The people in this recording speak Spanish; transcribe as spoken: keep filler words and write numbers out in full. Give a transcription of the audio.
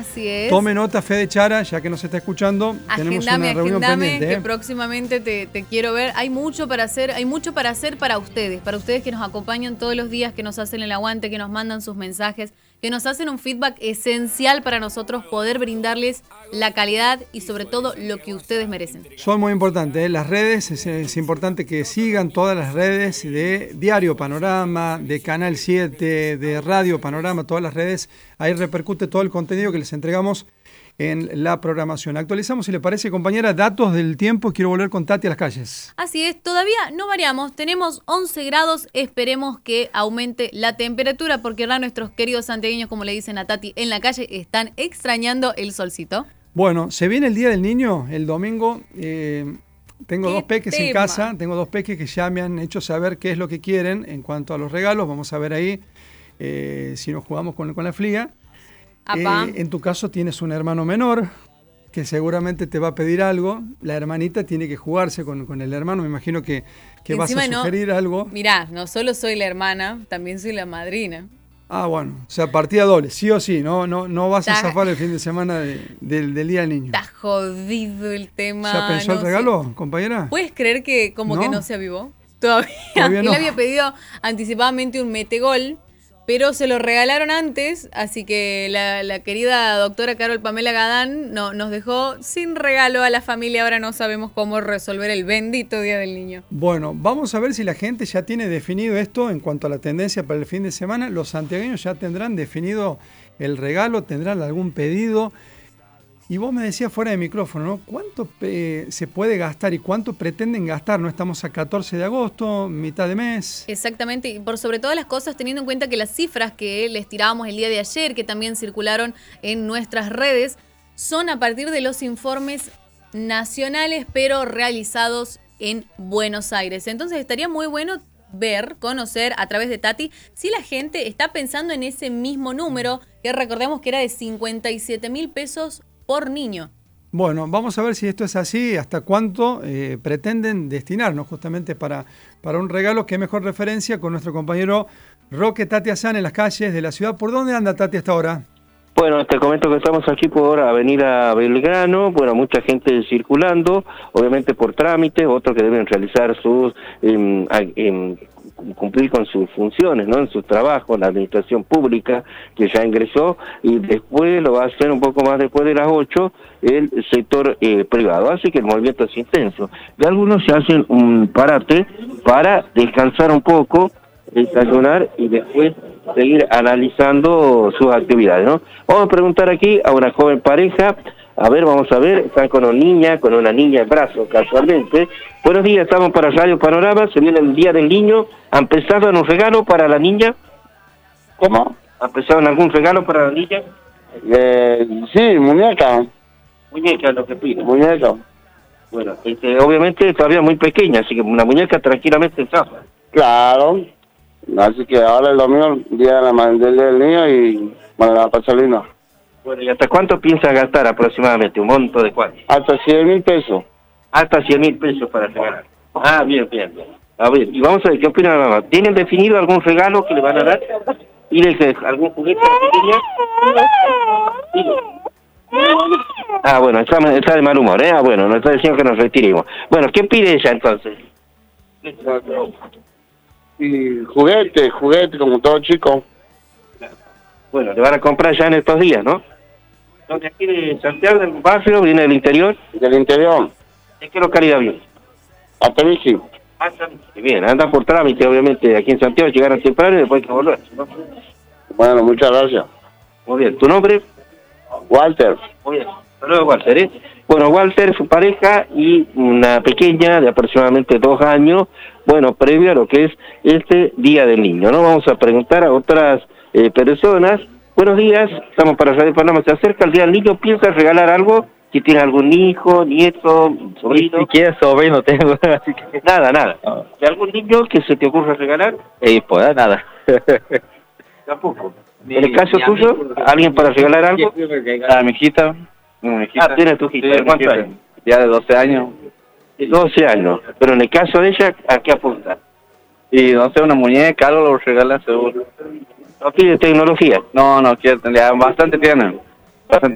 Así es. Tome nota, Fede Chara, ya que nos está escuchando. Agendame, tenemos una reunión agendame, pendiente, que ¿eh? próximamente te, te quiero ver. Hay mucho para hacer, hay mucho para hacer para ustedes, para ustedes que nos acompañan todos los días, que nos hacen el aguante, que nos mandan sus mensajes, que nos hacen un feedback esencial para nosotros poder brindarles la calidad y sobre todo lo que ustedes merecen. Son muy importantes, ¿eh? Las redes, es, es importante que sigan todas las redes de Diario Panorama, de Canal siete, de Radio Panorama, todas las redes. Ahí repercute todo el contenido que les entregamos en la programación. Actualizamos, si le parece, compañera, datos del tiempo. Quiero volver con Tati a las calles. Así es, todavía no variamos. Tenemos once grados. Esperemos que aumente la temperatura porque ahora nuestros queridos santiagueños, como le dicen a Tati, en la calle están extrañando el solcito. Bueno, se viene el Día del Niño, el domingo. Eh, tengo dos peques tema? en casa. Tengo dos peques que ya me han hecho saber qué es lo que quieren en cuanto a los regalos. Vamos a ver ahí eh, si nos jugamos con, con la fliga. Eh, en tu caso tienes un hermano menor que seguramente te va a pedir algo. La hermanita tiene que jugarse con, con el hermano. Me imagino que, que vas a sugerir no, algo. Mirá, no solo soy la hermana, también soy la madrina. Ah, bueno, o sea, partida doble, sí o sí. No, no, no vas a zafar el fin de semana de, de, del Día del Niño. Está jodido el tema. ¿Ya pensó no el regalo, sé. compañera? ¿Puedes creer que como ¿No? que no se avivó? Todavía. Todavía no. Él había pedido anticipadamente un metegol, pero se lo regalaron antes, así que la, la querida doctora Carol Pamela Gadán no, nos dejó sin regalo a la familia. Ahora no sabemos cómo resolver el bendito Día del Niño. Bueno, vamos a ver si la gente ya tiene definido esto en cuanto a la tendencia para el fin de semana. Los santiagueños ya tendrán definido el regalo, tendrán algún pedido. Y vos me decías fuera de micrófono, ¿no? ¿Cuánto eh, se puede gastar y cuánto pretenden gastar? ¿No? Estamos a catorce de agosto, mitad de mes. Exactamente, y por sobre todas las cosas, teniendo en cuenta que las cifras que les tirábamos el día de ayer, que también circularon en nuestras redes, son a partir de los informes nacionales, pero realizados en Buenos Aires. Entonces estaría muy bueno ver, conocer a través de Tati, si la gente está pensando en ese mismo número, que recordemos que era de cincuenta y siete mil pesos por niño. Bueno, vamos a ver si esto es así, hasta cuánto eh, pretenden destinarnos justamente para, para un regalo. Qué mejor referencia con nuestro compañero Roque Tati Azán en las calles de la ciudad. ¿Por dónde anda Tati hasta ahora? Bueno, te comento que estamos aquí por Avenida Belgrano, bueno, mucha gente circulando, obviamente por trámites, otros que deben realizar sus, eh, eh, cumplir con sus funciones, ¿no? En sus trabajos, la administración pública que ya ingresó, y después lo va a hacer un poco más después de las ocho, el sector eh, privado, así que el movimiento es intenso. Y algunos se hacen un parate para descansar un poco, desayunar y después seguir analizando sus actividades, ¿no? Vamos a preguntar aquí a una joven pareja, a ver, vamos a ver, están con una niña, con una niña en brazos casualmente. Buenos días, estamos para Radio Panorama, se viene el Día del Niño, ¿han pensado en un regalo para la niña? ¿Cómo? ¿Han pensado en algún regalo para la niña? Eh, sí, muñeca. Muñeca, lo que pide. Muñeca. Bueno, este, obviamente todavía muy pequeña, así que una muñeca tranquilamente zafa. Claro. Así que ahora el domingo, día de la madre del niño, y bueno, la pasa linda. Bueno, ¿y hasta cuánto piensa gastar aproximadamente? ¿Un monto de cuánto? Hasta cien mil pesos. Hasta cien mil pesos para regalar. Ah, bien, bien, bien. A ver, y vamos a ver, ¿qué opina la mamá? ¿Tienen definido algún regalo que le van a dar? ¿Y les algún juguete a la pequeña? Ah, bueno, está, está de mal humor, ¿eh? Ah, bueno, nos está diciendo que nos retiremos. Bueno, ¿qué pide ella entonces? Y juguete, juguete, como todo chico. Bueno, le van a comprar ya en estos días, ¿no? ¿Dónde aquí de Santiago, del barrio, viene del interior? Del interior. ¿En qué localidad viene? Apenici. Ah, bien, andan por trámite, obviamente, aquí en Santiago, llegaron temprano y después hay que volver, ¿no? Bueno, muchas gracias. Muy bien, ¿tu nombre? Walter. Muy bien, hasta luego, Walter, ¿eh? Bueno, Walter, su pareja y una pequeña de aproximadamente dos años, bueno, previo a lo que es este Día del Niño, ¿no? Vamos a preguntar a otras eh, personas. Buenos días, estamos para Radio Panorama, se acerca el Día del Niño, ¿piensas regalar algo? Si tienes algún hijo, nieto, sobrino. Ni siquiera sobrino tengo, así que... Nada, nada. ¿De algún niño que se te ocurra regalar? Eh, pues nada. Tampoco. ¿En el caso tuyo, alguien para regalar algo? A mi hijita. Mi hijita. Ah, tienes tu hijita. Sí, ¿De cuántos años? Ya de doce años. doce años. Pero en el caso de ella, ¿a qué apunta? Y no sé, una muñeca, algo lo regalan seguro. ¿No pide tecnología? No, no, quiero, ya bastante tienen. Bastante.